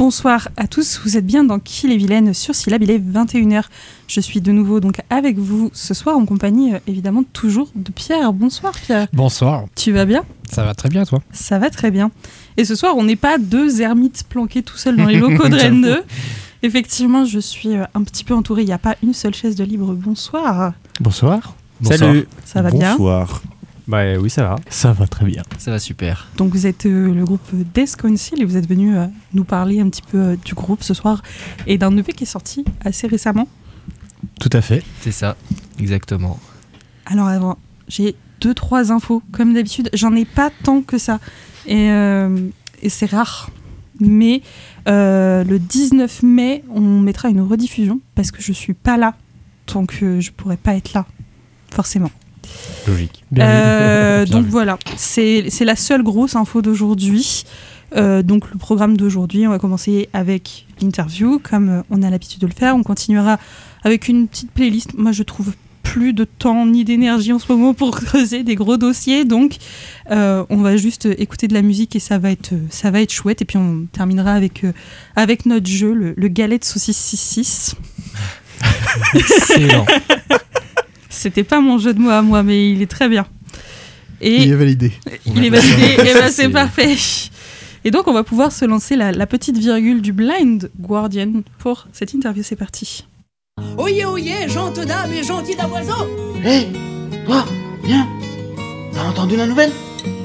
Bonsoir à tous, vous êtes bien dans Kill et Vilaine sur Syllab, il est 21h. Je suis de nouveau donc avec vous ce soir en compagnie évidemment toujours de Pierre. Bonsoir Pierre. Bonsoir. Tu vas bien ? Ça va très bien toi ? Ça va très bien. Et ce soir on n'est pas deux ermites planqués tout seuls dans les locaux de Rennes 2. Effectivement je suis un petit peu entourée, il n'y a pas une seule chaise de libre. Bonsoir. Bonsoir. Salut. Ça va bien ? Bonsoir. Bah oui, ça va. Ça va très bien. Ça va super. Donc vous êtes le groupe Death Council et vous êtes venu nous parler un petit peu du groupe ce soir et d'un EP qui est sorti assez récemment. Tout à fait. C'est ça, exactement. Alors avant, j'ai 2-3 infos. Comme d'habitude, j'en ai pas tant que ça. Et c'est rare. Mais le 19 mai, on mettra une rediffusion parce que je suis pas là tant que je pourrais pas être là, forcément. Logique. Donc voilà, c'est la seule grosse info d'aujourd'hui. Donc le programme d'aujourd'hui, on va commencer avec l'interview, comme on a l'habitude de le faire. On continuera avec une petite playlist. Moi, je trouve plus de temps ni d'énergie en ce moment pour creuser des gros dossiers. Donc on va juste écouter de la musique et ça va être chouette. Et puis on terminera avec notre jeu, le galet de saucisse 6-6. Excellent. C'était pas mon jeu de mots à moi, mais il est très bien. Et il est validé. Il est validé, et ben c'est parfait. Et donc on va pouvoir se lancer la petite virgule du Blind Guardian pour cette interview, c'est parti. Oyez, oyez, gentes dames et gentils damoiseaux. Hé, toi, viens. T'as entendu la nouvelle ?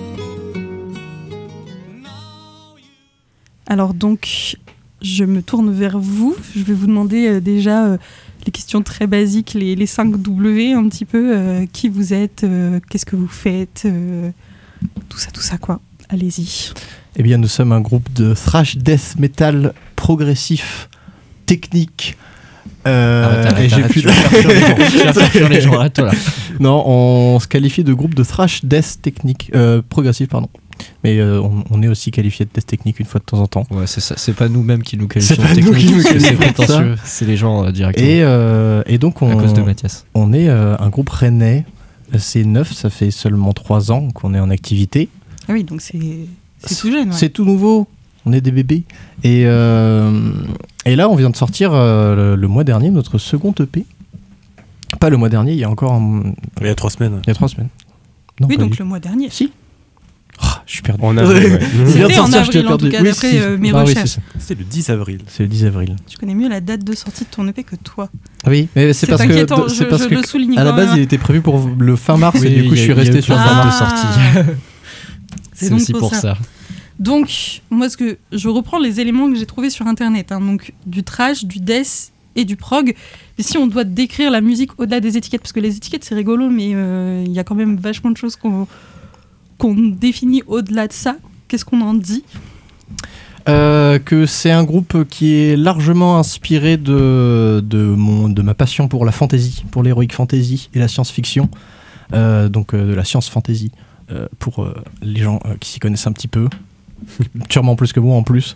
Alors donc, je me tourne vers vous. Je vais vous demander déjà les questions très basiques, les 5 W un petit peu. Qui vous êtes, qu'est-ce que vous faites, tout ça quoi. Allez-y. Eh bien, nous sommes un groupe de thrash death metal progressif, technique. Et j'ai plus de faire fuir les gens, arrête-toi là. Non, on se qualifie de groupe de thrash death technique, progressif, pardon. Mais on est aussi qualifié de death technique une fois de temps en temps. Ouais, c'est ça. C'est pas nous-mêmes qui nous qualifions de nous technique, qui nous parce que c'est qualifions prétentieux. C'est les gens directement. Et donc, à cause de Mathias. On est un groupe rennais. C'est neuf, ça fait seulement 3 ans qu'on est en activité. Ah oui, donc c'est tout jeune. Ouais. C'est tout nouveau. On est des bébés. Et là, on vient de sortir le mois dernier notre second EP. Pas le mois dernier, il y a encore Il y a 3 semaines. Il y a 3 semaines. Non, oui, donc du... le mois dernier. Si. Oh, je suis perdu. En avril, ouais. C'était en avril, en tout cas, d'après mes recherches. Oui, c'était le 10 avril. C'est le 10 avril. Tu connais mieux la date de sortie de ton EP que toi. Oui, mais c'est parce inquiétant, que, je le souligne à la base, il était prévu pour le fin mars, et du coup, je suis resté sur la fin date de mars. sortie. C'est donc aussi pour ça. Donc, moi, je reprends les éléments que j'ai trouvés sur Internet. Donc, du thrash, du death et du prog. Mais si on doit décrire la musique au-delà des étiquettes, parce que les étiquettes, c'est rigolo, mais il y a quand même vachement de choses qu'on définit au-delà de ça. Qu'est-ce qu'on en dit ? Que c'est un groupe qui est largement inspiré de ma passion pour la fantasy, pour l'heroic fantasy et la science-fiction. Donc de la science fantasy, pour les gens qui s'y connaissent un petit peu. Sûrement plus que moi en plus.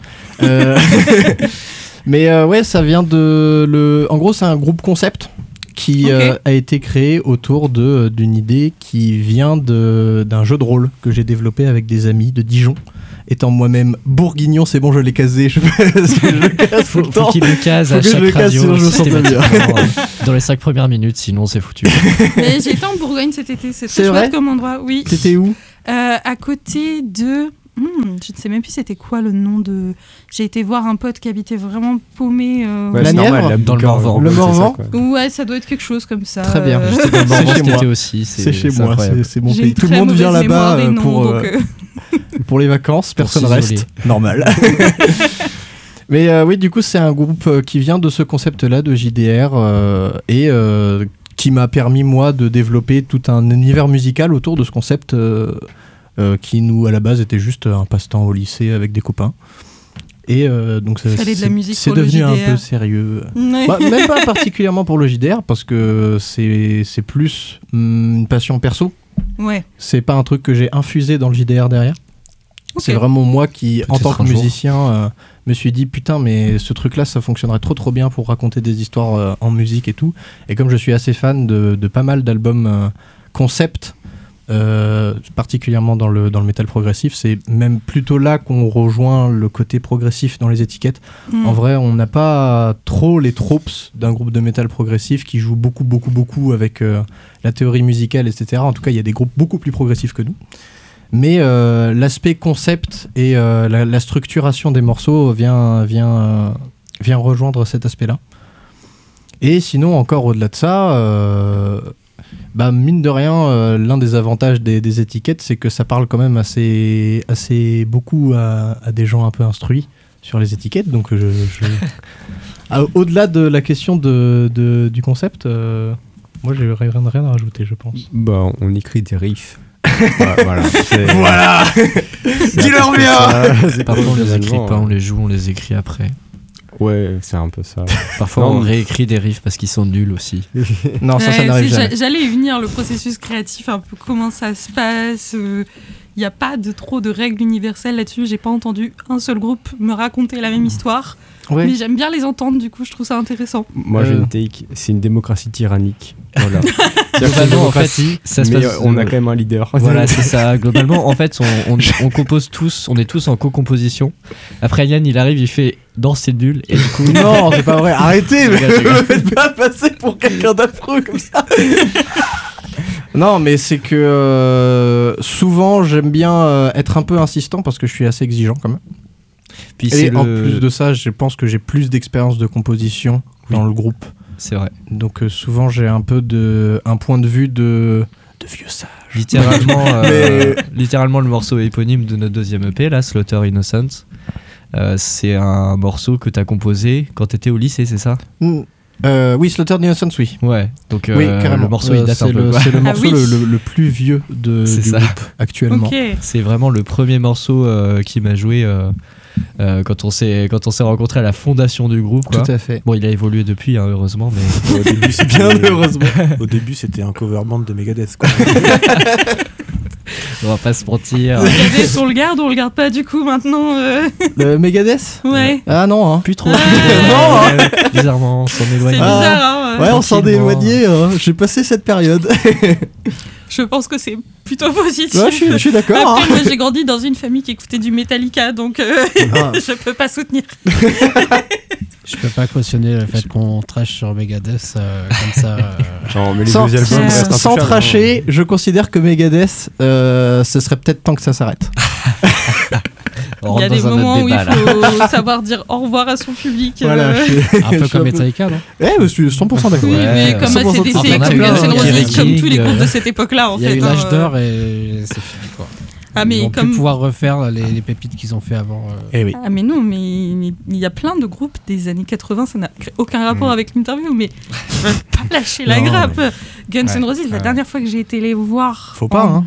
Mais ouais, ça vient en gros, c'est un groupe concept qui a été créé autour d'une idée qui vient d'un jeu de rôle que j'ai développé avec des amis de Dijon. Étant moi-même bourguignon, c'est bon, je l'ai casé. Je casse Faut qu'il le case à chaque radio. Dans les 5 premières minutes, sinon c'est foutu. Mais j'ai été en Bourgogne cet été, c'est très chouette comme endroit. Oui. T'étais où ? À côté de... je ne sais même plus c'était quoi le nom de... J'ai été voir un pote qui habitait vraiment paumé... Ouais, la Nièvre, dans le Morvan. Le Morvan. Ouais, ça doit être quelque chose comme ça. Très bien. J'étais dans le Morvan chez cet moi. été aussi. C'est chez moi, c'est mon J'ai pays. une Tout le très monde vient mauvaise là-bas mémoire des noms, pour les vacances, personne s'isoler. reste. Normal. Mais oui, du coup, c'est un groupe qui vient de ce concept-là de JDR et qui m'a permis, moi, de développer tout un univers musical autour de ce concept qui, nous, à la base, était juste un passe-temps au lycée avec des copains. Et donc, c'est devenu un peu sérieux. Ouais. Même pas particulièrement pour le JDR, parce que c'est plus une passion perso. Ouais. C'est pas un truc que j'ai infusé dans le JDR derrière. Okay. C'est vraiment moi qui, en tant que musicien, me suis dit putain, mais ce truc-là, ça fonctionnerait trop bien pour raconter des histoires en musique et tout. Et comme je suis assez fan de pas mal d'albums concept, particulièrement dans le métal progressif. C'est même plutôt là qu'on rejoint le côté progressif dans les étiquettes. En vrai, on n'a pas trop les tropes d'un groupe de métal progressif qui joue beaucoup avec la théorie musicale, etc. En tout cas, il y a des groupes beaucoup plus progressifs que nous. Mais l'aspect concept et la structuration des morceaux vient rejoindre cet aspect-là. Et sinon, encore au-delà de ça, mine de rien, l'un des avantages des étiquettes, c'est que ça parle quand même assez beaucoup à des gens un peu instruits sur les étiquettes. Donc, au-delà de la question du concept, moi, j'ai rien à rajouter, je pense. On écrit des riffs. Voilà. Dis-leur bien. Parfois, on les écrit pas, on les joue, on les écrit après. Ouais, c'est un peu ça. Parfois, on réécrit des riffs parce qu'ils sont nuls aussi. Non, ça n'arrive jamais. J'allais y venir, le processus créatif, un peu comment ça se passe. Il n'y a pas trop de règles universelles là-dessus. J'ai pas entendu un seul groupe me raconter la même histoire. Ouais. Mais j'aime bien les entendre, du coup, je trouve ça intéressant. Moi, j'ai une take. C'est une démocratie tyrannique. Voilà. Globalement, en fait, ça se passe. On a quand même un leader. Voilà, c'est ça. Globalement, en fait, on compose tous, on est tous en co-composition. Après, Yann, il arrive, il fait dans c'est nul. Et du coup. Non, c'est pas vrai. Arrêtez, mais ne me faites pas passer pour quelqu'un d'affreux comme ça. Non, mais c'est que souvent, j'aime bien être un peu insistant parce que je suis assez exigeant quand même. Puis en plus de ça, je pense que j'ai plus d'expérience de composition dans le groupe. C'est vrai. Donc souvent j'ai un point de vue de vieux sage. Littéralement le morceau éponyme de notre deuxième EP, là, Slaughter Innocent. C'est un morceau que t'as composé quand t'étais au lycée, c'est ça ? Oui, Slaughter Innocent, oui. Ouais, donc oui, carrément. Le morceau il date un peu. C'est le morceau le plus vieux du groupe actuellement. Okay. C'est vraiment le premier morceau qui m'a joué quand on s'est rencontrés à la fondation du groupe, quoi. Tout à fait. Bon, il a évolué depuis, hein, heureusement, mais au début, c'est bien heureusement. Au début, c'était un cover band de Megadeth, quoi. On va pas se mentir. Megadeth, on le garde ou on le garde pas du coup maintenant Le Megadeth ? Ouais. Ah non, hein. Plus trop. Non. Bizarrement, on s'en éloigne. C'est bizarre, hein. Ouais, on s'en est éloigné. J'ai passé cette période. Je pense que c'est plutôt positif. Ouais, je suis d'accord. Après, moi, j'ai grandi dans une famille qui écoutait du Metallica, donc je peux pas soutenir. Je peux pas cautionner le fait qu'on trash sur Megadeth comme ça. Non, mais les sans deux albums restent sans tracher, je considère que Megadeth, ce serait peut-être temps que ça s'arrête. Il y a des moments où il faut savoir dire au revoir à son public. Voilà, un peu comme Metallica, non ? Je suis 100% d'accord. Oui, mais comme ACDC, comme Guns N' Roses, comme tous les groupes de cette époque-là, en fait. Il y a eu l'âge d'or et c'est fini, quoi. Ah, mais ils vont comme... plus pouvoir refaire les pépites qu'ils ont fait avant. Oui. Ah mais non, mais il y a plein de groupes des années 80, ça n'a aucun rapport avec l'interview, mais je veux pas lâcher la grappe. Guns N' Roses, la dernière fois que j'ai été les voir en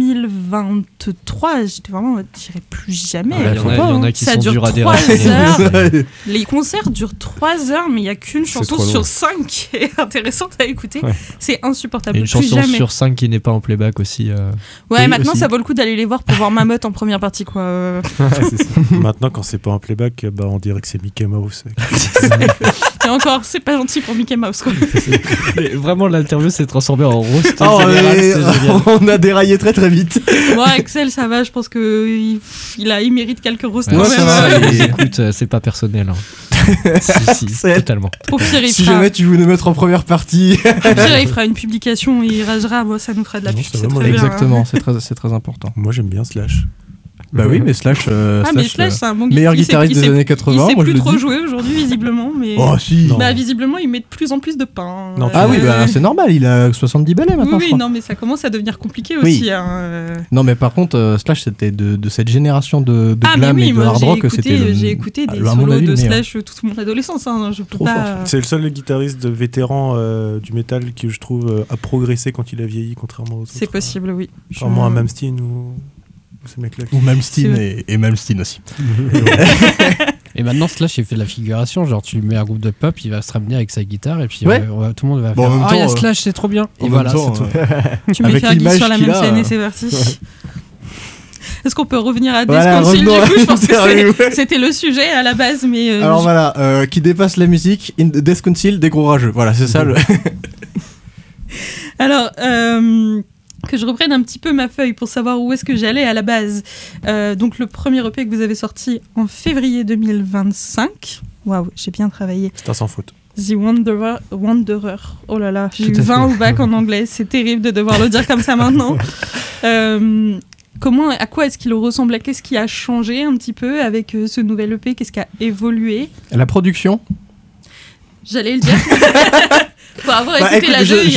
2023, j'étais vraiment, j'irai plus jamais. Il y en a qui ça sont dure durs à 3 déraper. heures. Les concerts durent 3 heures, mais il n'y a qu'une chanson sur 5 qui est intéressante à écouter. Ouais. C'est insupportable. Et une chanson sur 5 qui n'est pas en playback aussi. Ouais, maintenant ça vaut le coup d'aller les voir pour voir Mammoth en première partie, quoi. C'est ça. Maintenant, quand c'est pas en playback, on dirait que c'est Mickey Mouse. Et encore, c'est pas gentil pour Mickey Mouse, quoi. Vraiment, l'interview s'est transformée en roast. On a déraillé très très vite. Moi, Axel, ça va, je pense qu'il mérite quelques roasts. Ouais, ça va. Écoute, c'est pas personnel. Si, totalement. Au pire, si jamais tu veux nous mettre en première partie. Au pire, il fera une publication et il ragera. Moi, ça nous fera de la pub. Exactement, c'est très important. Moi, j'aime bien Slash. Bah oui, mais Slash, mais Slash c'est un bon meilleur guitariste des années 80. Il sait plus trop jouer aujourd'hui, visiblement. Mais... Oh si. Bah, visiblement, il met de plus en plus de pain. Ah oui, bah c'est normal, il a 70 ballets maintenant. Oui, non, mais ça commence à devenir compliqué aussi. Non, mais par contre, Slash, c'était de cette génération de glam et de hard rock. J'ai écouté des solos de Slash toute mon adolescence. Je peux pas. C'est le seul guitariste vétéran du métal qui, je trouve, a progressé quand il a vieilli, contrairement aux autres. C'est possible, oui. Contrairement à Malmsteen ou. Ces mecs-là ou Malmsteen et Malmsteen aussi. Et maintenant Slash il fait de la figuration, genre tu mets un groupe de pop, il va se ramener avec sa guitare et puis tout le monde va faire il y a Slash, c'est trop bien. Et voilà, c'est tout. Tu mets Fergie sur la même scène et c'est parti. Est-ce qu'on peut revenir à Death Council du coup, je pense que c'était le sujet à la base, mais alors voilà, qui dépasse la musique, Death Council, des gros rageux. Voilà, c'est ça le. Alors que je reprenne un petit peu ma feuille pour savoir où est-ce que j'allais à la base. Donc le premier EP que vous avez sorti en février 2025. Waouh, j'ai bien travaillé. C'est un sans faute. The Wanderer. Oh là là, j'ai eu 20 au bac en anglais. C'est terrible de devoir le dire comme ça maintenant. À quoi est-ce qu'il ressemblait ? Qu'est-ce qui a changé un petit peu avec ce nouvel EP ? Qu'est-ce qui a évolué ? La production. J'allais le dire. Pour avoir écouté la deux,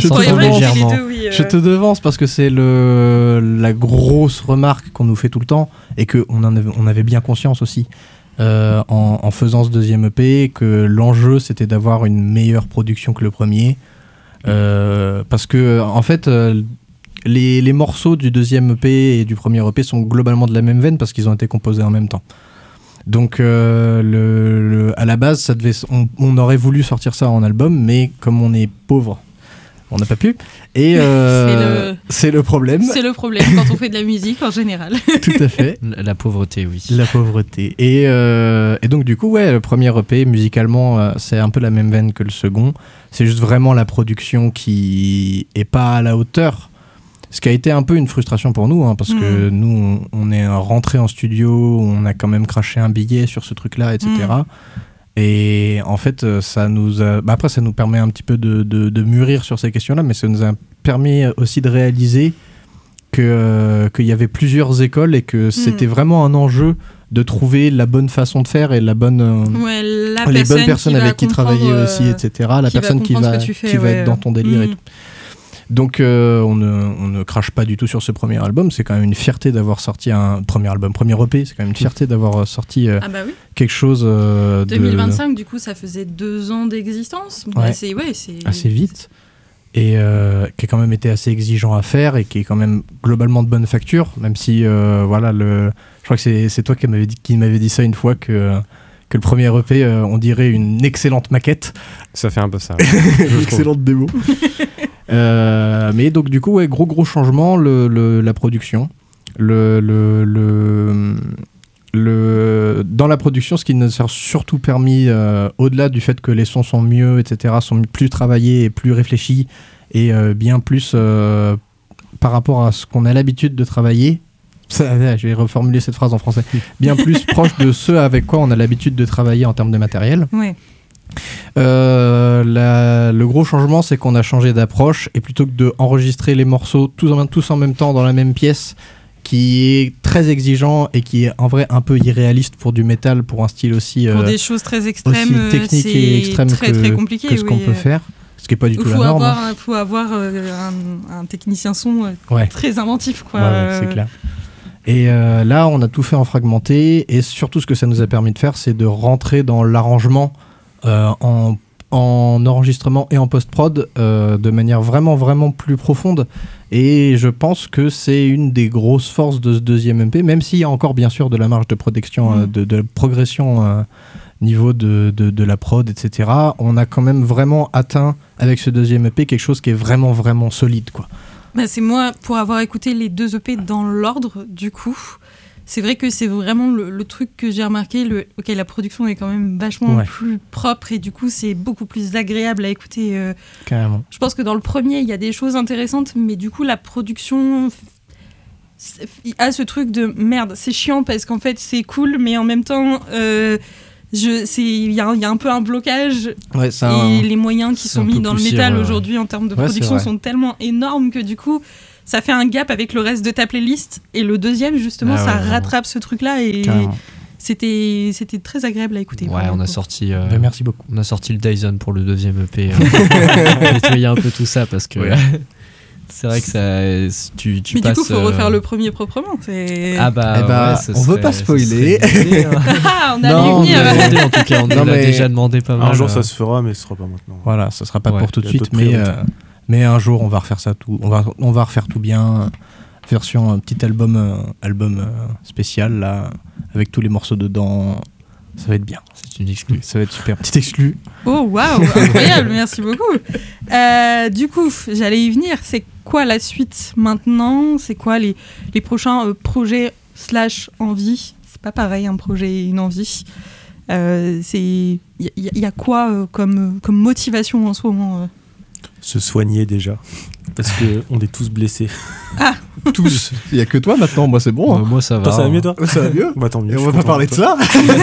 je te devance parce que c'est la grosse remarque qu'on nous fait tout le temps et qu'on avait bien conscience aussi en faisant ce deuxième EP que l'enjeu c'était d'avoir une meilleure production que le premier parce que en fait les morceaux du deuxième EP et du premier EP sont globalement de la même veine parce qu'ils ont été composés en même temps. Donc à la base, on aurait voulu sortir ça en album, mais comme on est pauvre, on n'a pas pu. Et c'est le problème. C'est le problème quand on fait de la musique en général. Tout à fait. La pauvreté, oui. La pauvreté. Et donc du coup, le premier EP, musicalement, c'est un peu la même veine que le second. C'est juste vraiment la production qui est pas à la hauteur. Ce qui a été un peu une frustration pour nous, parce que nous, on est rentré en studio, on a quand même craché un billet sur ce truc-là, etc. Et en fait, ça nous a... après, ça nous permet un petit peu de mûrir sur ces questions-là, mais ça nous a permis aussi de réaliser qu'il y avait plusieurs écoles et que c'était vraiment un enjeu de trouver la bonne façon de faire et les bonnes personnes avec qui travailler aussi, etc. La personne qui va être dans ton délire et tout. Donc on ne crache pas du tout sur ce premier album, c'est quand même une fierté d'avoir sorti un premier EP, c'est quand même une fierté d'avoir sorti quelque chose 2025 du coup ça faisait 2 ans d'existence, c'est assez vite et qui a quand même été assez exigeant à faire et qui est quand même globalement de bonne facture, même si je crois que c'est toi qui m'avais dit ça une fois que le premier EP on dirait une excellente maquette. Ça fait un peu ça. Excellente démo. Mais donc du coup gros changement, la production, dans la production, ce qui nous a surtout permis, au-delà du fait que les sons sont mieux, etc., sont plus travaillés et plus réfléchis et bien plus par rapport à ce qu'on a l'habitude de travailler. Je vais reformuler cette phrase en français. Bien plus proche de ce avec quoi on a l'habitude de travailler en termes de matériel. Ouais. Le gros changement, c'est qu'on a changé d'approche et plutôt que d'enregistrer les morceaux tous en même temps dans la même pièce, qui est très exigeant et qui est en vrai un peu irréaliste pour du métal, pour un style aussi pour des choses très extrêmes, aussi technique et extrême très compliqué, que ce qu'on peut faire. Ce qui n'est pas du tout la norme. Il faut avoir un technicien son très inventif, quoi. Ouais, c'est clair. Et là, on a tout fait en fragmenté et surtout ce que ça nous a permis de faire, c'est de rentrer dans l'arrangement en enregistrement et en post-prod de manière vraiment plus profonde. Et je pense que c'est une des grosses forces de ce deuxième EP, même s'il y a encore bien sûr de la marge de production, de progression niveau de la prod, etc. On a quand même vraiment atteint avec ce deuxième EP quelque chose qui est vraiment solide, quoi. C'est moi, pour avoir écouté les 2 EP dans l'ordre, du coup, c'est vrai que c'est vraiment le truc que j'ai remarqué. La production est quand même vachement plus propre et du coup, c'est beaucoup plus agréable à écouter. Carrément. Je pense que dans le premier, il y a des choses intéressantes, mais du coup, la production a ce truc de merde. C'est chiant parce qu'en fait, c'est cool, mais en même temps... il y a un peu un blocage les moyens qui sont mis dans le métal aujourd'hui en termes de production sont tellement énormes que du coup ça fait un gap avec le reste de ta playlist et le deuxième justement ça rattrape ce truc là et c'était très agréable à écouiter. On a sorti merci beaucoup. On a sorti le Dyson pour le deuxième EP nettoyer un peu tout ça parce que c'est vrai que ça, tu mais passes... du coup, il faut refaire le premier proprement. On veut pas spoiler. On a demandé, en tout cas, on l'a déjà demandé pas mal. Un jour, ça se fera, mais ce sera pas maintenant. Voilà, ça sera pas pour tout de suite, mais un jour, on va refaire ça tout. On va refaire tout bien. Version petit album spécial là, avec tous les morceaux dedans. Ça va être bien. C'est une exclue. Ça va être super. Petite exclue. Oh waouh, incroyable, merci beaucoup. Du coup, j'allais y venir. C'est quoi la suite maintenant ? C'est quoi les prochains projets / envies ? C'est pas pareil un projet et une envie. Il y a quoi comme motivation en ce moment Se soigner déjà. Parce qu'on est tous blessés. Ah. Tous. Il n'y a que toi maintenant, moi c'est bon. Moi ça va. Toi, ça va mieux, toi ? Ça va mieux. Bah, tant mieux. Et on va pas parler de ça.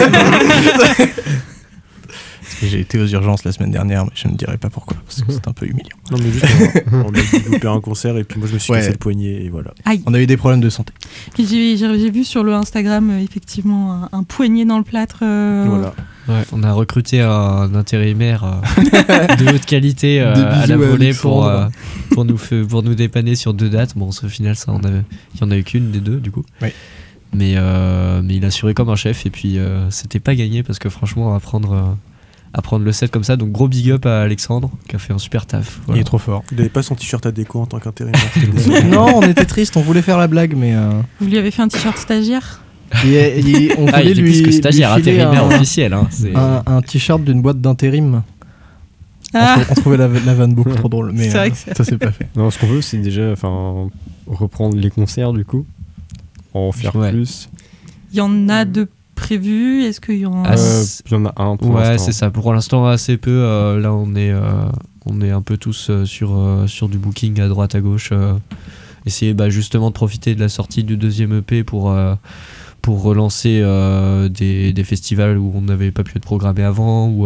J'ai été aux urgences la semaine dernière, mais je ne dirai pas pourquoi, parce que c'est un peu humiliant. Non, mais juste, on a dû louper un concert et puis moi je me suis cassé le poignet et voilà. Aïe. On a eu des problèmes de santé. Puis j'ai vu sur le Instagram, effectivement, un poignet dans le plâtre. Voilà. Ouais, on a recruté un intérimaire de haute qualité à la volée pour nous dépanner sur 2 dates. Bon, au final, ça, il y en a eu qu'une des 2 du coup. Oui. Mais il assurait comme un chef et puis c'était pas gagné parce que franchement, à prendre le set comme ça, donc gros big up à Alexandre qui a fait un super taf. Voilà. Il est trop fort. Il n'avait pas son t-shirt à déco en tant qu'intérimaire. Non, on était triste, on voulait faire la blague, mais. Vous lui avez fait un t-shirt stagiaire ? On voulait il est plus que stagiaire, intérimaire officiel. Hein, un t-shirt d'une boîte d'intérim. Ah. On trouvait la vanne beaucoup trop drôle, mais c'est vrai que ça s'est pas fait. Non, ce qu'on veut, c'est déjà reprendre les concerts du coup, en faire plus. Il y en a de prévus. Est-ce qu'il y en a il y en a un pour l'instant. Ouais, c'est ça. Pour l'instant, assez peu. Là, on est un peu tous sur du booking à droite, à gauche. Essayer justement de profiter de la sortie du 2e EP pour relancer des festivals où on n'avait pas pu être programmé avant ou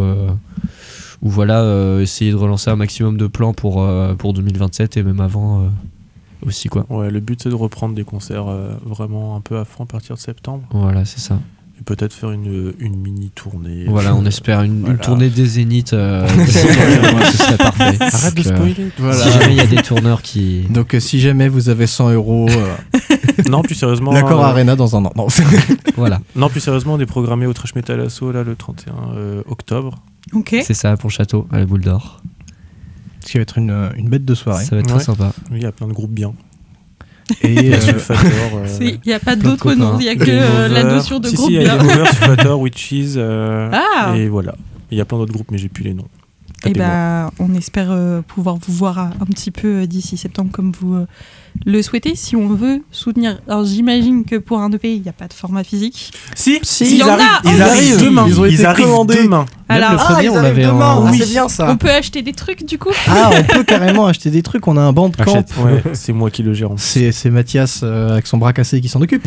voilà, essayer de relancer un maximum de plans pour 2027 et même avant aussi quoi. Ouais, le but c'est de reprendre des concerts vraiment un peu à fond à partir de septembre. Voilà, c'est ça. Et peut-être faire une mini tournée. Voilà, on espère une tournée des Zéniths d'ici quelques mois, ce serait parfait. Arrête de spoiler. Voilà. Si jamais il y a des tourneurs qui... Donc si jamais vous avez 100 €... Non, plus sérieusement... L'accord Arena dans un an. Non. Voilà. Non, plus sérieusement, on est programmé au Trash Metal Asso là, le 31 octobre. Ok. C'est ça, pour le château, à la Boule d'Or. Ce qui va être une bête de soirée. Ça va être très sympa. Oui, il y a plein de groupes bien. Et il n'y a pas d'autres noms, il n'y a que la notion de groupe il y a bien. Game Over, Sulfator, Witches, et voilà. Il y a plein d'autres groupes, mais j'ai plus les noms. Et on espère pouvoir vous voir un petit peu d'ici septembre comme vous le souhaitez. Si on veut soutenir, alors j'imagine que pour un EP, il n'y a pas de format physique. Si, il y en a. Ils arrivent demain. Ils arrivent demain. Alors, le premier, on l'avait en... Oui. C'est bien ça. On peut acheter des trucs du coup. Ah, on peut carrément acheter des trucs. On a un Bandcamp. Ouais, c'est moi qui le gère. C'est Mathias avec son bras cassé qui s'en occupe.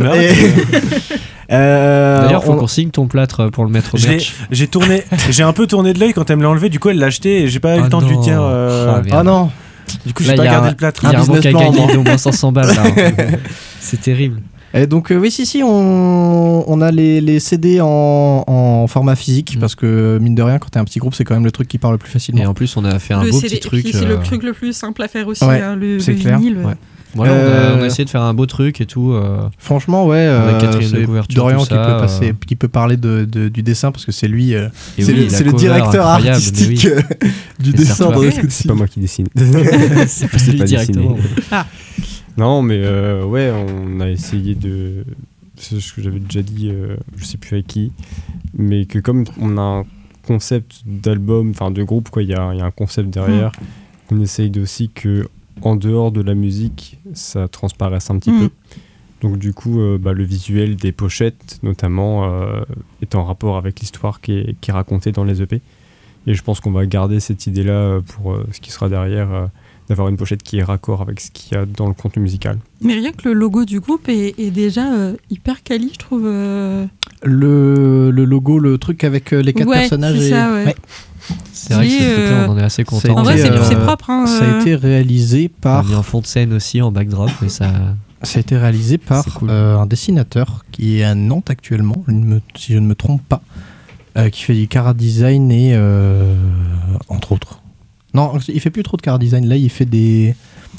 D'ailleurs, faut qu'on signe ton plâtre pour le mettre au merch. J'ai un peu tourné de l'œil quand elle me l'a enlevé. Du coup, elle l'a acheté et j'ai pas eu le temps de lui dire. Ah non. Du coup, j'ai pas gardé le plâtre. Il y a un manque à gagner d'au moins 500 balles là. C'est terrible. Et donc oui, on a les CD en format physique parce que mine de rien, quand t'es un petit groupe, c'est quand même le truc qui part le plus facilement. Et en plus, on a fait un beau CD, petit truc. C'est le truc le plus simple à faire aussi, le clair. vinyle. Ouais. Voilà, on a essayé de faire un beau truc et tout. Franchement, ouais. C'est Dorian qui peut parler du dessin parce que c'est lui. C'est le directeur artistique du dessin dans le C'est pas moi qui dessine. C'est pas lui directement. Non, mais ouais, on a essayé de. C'est ce que j'avais déjà dit, je sais plus avec qui, mais que comme on a un concept d'album, enfin de groupe, quoi, il y a un concept derrière, on essaye aussi que en dehors de la musique, ça transparaisse un petit peu. Donc du coup, le visuel des pochettes, notamment, est en rapport avec l'histoire qui est racontée dans les EP. Et je pense qu'on va garder cette idée-là pour ce qui sera derrière, d'avoir une pochette qui est raccord avec ce qu'il y a dans le contenu musical. Mais rien que le logo du groupe est déjà hyper quali, je trouve. Le logo, le truc avec les 4 personnages. C'est ça, ouais. C'est vrai que ce truc-là, on en est assez content. En vrai, c'est propre. Hein, ça a été réalisé par... On a mis en fond de scène aussi, en backdrop, mais ça... Ça a été réalisé par un dessinateur qui est à Nantes actuellement, si je ne me trompe pas, qui fait du chara design et... entre autres. Non, il fait plus trop de chara design. Là, il fait des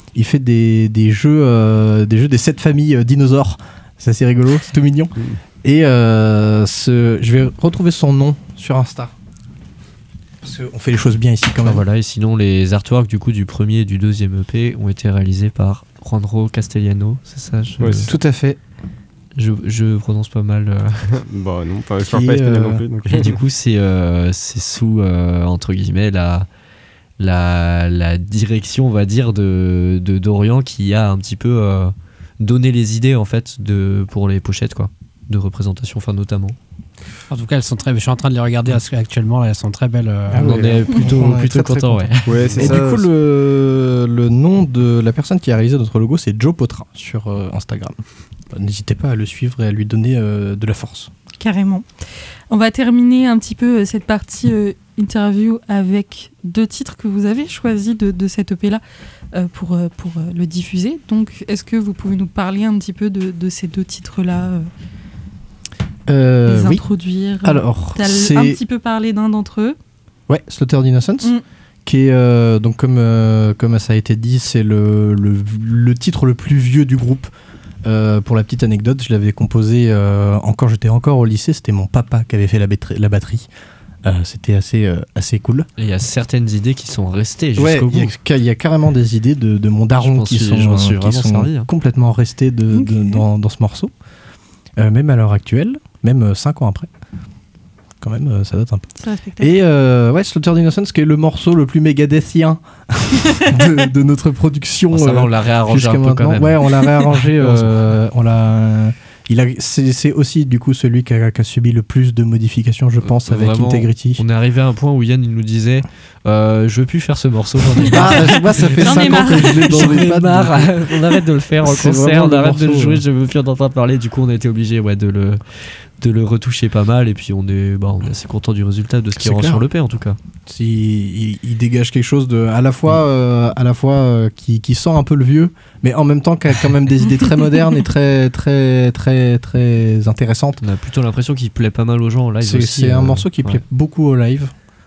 jeux, des 7 familles dinosaures. C'est assez rigolo, c'est tout mignon. Et je vais retrouver son nom sur Insta. Parce qu'on fait les choses bien ici quand même. Voilà, et sinon les artworks du coup du premier et du deuxième EP ont été réalisés par Juanro Castellano, c'est ça Tout à fait. Je prononce pas mal. Bah non, je parle pas espagnol non plus. Donc. Et du coup c'est sous entre guillemets la direction, on va dire, de Dorian qui a un petit peu donné les idées en fait pour les pochettes quoi, de représentation, enfin notamment. En tout cas, elles sont très. Je suis en train de les regarder actuellement. Elles sont très belles. On en est plutôt content, ouais. Et du coup, le nom de la personne qui a réalisé notre logo, c'est Joe Potra sur Instagram. N'hésitez pas à le suivre et à lui donner de la force. Carrément. On va terminer un petit peu cette partie interview avec 2 titres que vous avez choisis de cette EP-là pour le diffuser. Donc, est-ce que vous pouvez nous parler un petit peu de ces 2 titres-là les introduire. Alors, t'as un petit peu parlé d'un d'entre eux. Ouais, Slaughtered Innocents, qui est donc comme ça a été dit, c'est le titre le plus vieux du groupe. Pour la petite anecdote, je l'avais composé j'étais encore au lycée. C'était mon papa qui avait fait la batterie. C'était assez cool. Et il y a certaines idées qui sont restées jusqu'au bout. Il y a carrément des idées de mon daron qui sont complètement restées dans ce morceau. Même à l'heure actuelle, même 5 ans après. Quand même, ça date un peu. C'est respectable. Et Slaughtered Innocents, qui est le morceau le plus mégadethien de notre production. Ça va, on l'a réarrangé un peu quand même. Ouais, on l'a réarrangé. C'est aussi du coup celui qui a subi le plus de modifications, je pense, avec Vraiment, Integrity. On est arrivé à un point où Yann il nous disait je veux plus faire ce morceau, j'en ai marre. Moi, ça fait 5 ans que je l'ai dans les pattes. On arrête de le faire en concert, on arrête de le jouer, je veux plus en entendre parler. Du coup, on a été obligé de le retoucher pas mal, et puis on est assez content du résultat de ce qui rend sur l'EP en tout cas. Il dégage quelque chose de à la fois qui sent un peu le vieux, mais en même temps qui a quand même des idées très modernes et très très très très intéressantes. On a plutôt l'impression qu'il plaît pas mal aux gens en live. C'est un morceau qui plaît beaucoup au live,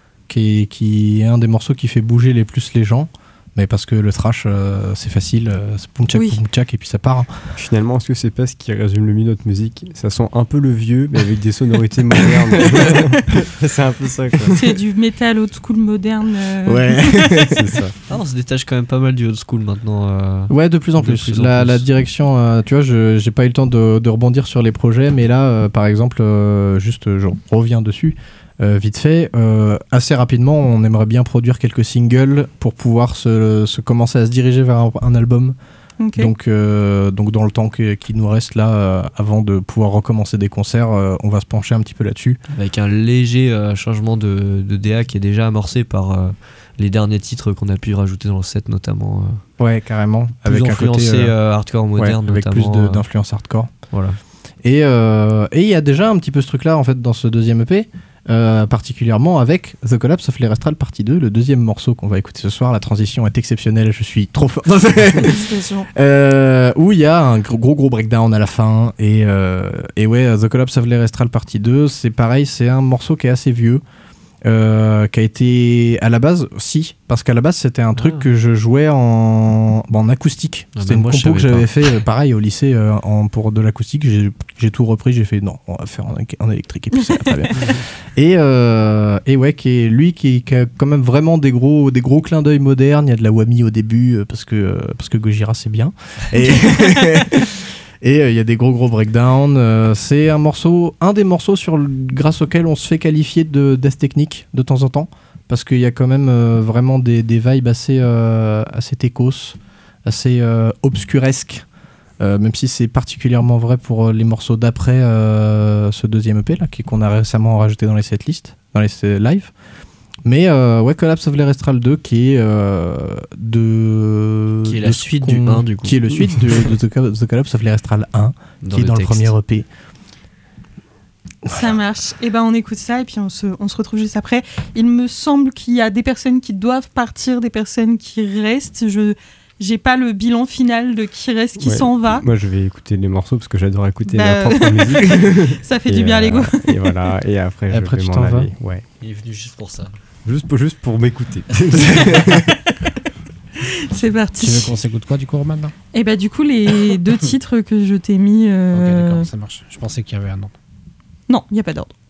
qui est un des morceaux qui fait bouger les plus les gens. Mais parce que le thrash, c'est facile, c'est poum tchak, et puis ça part. Finalement, est-ce que c'est pas ce qui résume le mieux notre musique ? Ça sent un peu le vieux, mais avec des sonorités modernes. C'est un peu ça, quoi. C'est du métal old school moderne. Ouais, c'est ça. On se détache quand même pas mal du old school maintenant. Ouais, de plus en plus. La direction, tu vois, j'ai pas eu le temps de rebondir sur les projets, mais là, par exemple, je reviens dessus. Vite fait, assez rapidement, on aimerait bien produire quelques singles pour pouvoir se commencer à se diriger vers un album. Okay. Donc dans le temps qui nous reste là, avant de pouvoir recommencer des concerts, on va se pencher un petit peu là-dessus. Avec un léger changement de DA qui est déjà amorcé par les derniers titres qu'on a pu rajouter dans le set, notamment. Ouais, carrément. Avec influencé un côté hardcore moderne, avec notamment. Avec plus d'influence hardcore. Voilà. Et il y a déjà un petit peu ce truc-là en fait dans ce deuxième EP. Particulièrement avec The Collapse of l'Erastral partie 2, le deuxième morceau qu'on va écouter ce soir. La transition est exceptionnelle, je suis trop fort. Où il y a un gros breakdown à la fin, et ouais, The Collapse of l'Erastral partie 2, c'est pareil, c'est un morceau qui est assez vieux, qui a été à la base, parce qu'à la base c'était un truc que je jouais en acoustique. C'était une compo que j'avais fait pareil au lycée pour de l'acoustique. J'ai tout repris, j'ai fait non, on va faire en électrique, et puis c'est très bien. Et ouais, qui a quand même vraiment des gros clins d'œil modernes. Il y a de la whammy au début parce que Gojira c'est bien. Et il y a des gros breakdowns. C'est un des morceaux grâce auquel on se fait qualifier de death technique de temps en temps, parce qu'il y a quand même vraiment des vibes assez techos, assez obscuresques, même si c'est particulièrement vrai pour les morceaux d'après ce deuxième EP là, qu'on a récemment rajouté dans les setlists, dans les live. Mais ouais, Collapse of l'Erastral 2 qui est la suite du 1 du coup. Qui est le suite de The Collapse of l'Erastral 1 qui est dans le premier EP. Ça marche. Et ben on écoute ça et puis on se retrouve juste après. Il me semble qu'il y a des personnes qui doivent partir, des personnes qui restent. J'ai pas le bilan final de qui reste, qui s'en va. Moi, je vais écouter les morceaux parce que j'adore écouter ma propre musique. Ça fait du bien à l'ego. Et voilà. Et après je vais m'en aller. Ouais. Il est venu juste pour ça. Juste pour m'écouter. C'est parti. Tu veux qu'on s'écoute quoi du coup, Roman? Et bah du coup les 2 titres que je t'ai mis. Ok, d'accord, ça marche. Je pensais qu'il y avait un ordre. Non, il n'y a pas d'ordre.